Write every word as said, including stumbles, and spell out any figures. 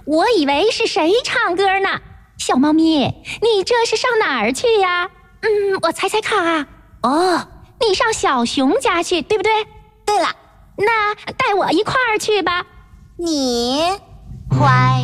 我以为是谁唱歌呢。小猫咪，你这是上哪儿去呀？嗯，我猜猜看啊。哦，你上小熊家去，对不对？ 对了， 那带我一块儿去吧。 你坏。